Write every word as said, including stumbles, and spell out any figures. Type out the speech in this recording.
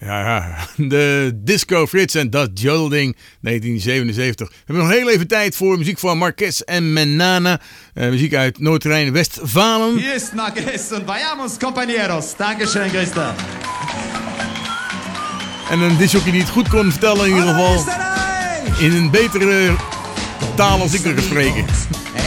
Ja, ja, de Disco Frits en Dat Joding, negentien zevenenzeventig. We hebben nog heel even tijd voor muziek van Marquez en Menana. Uh, muziek uit Noord-Rijn-Westfalen. Hier is Marquez en vayamos compañeros. Dankeschön, Christa. En een disjockey die het goed kon vertellen in ieder geval. In een betere taal als ik er gesproken.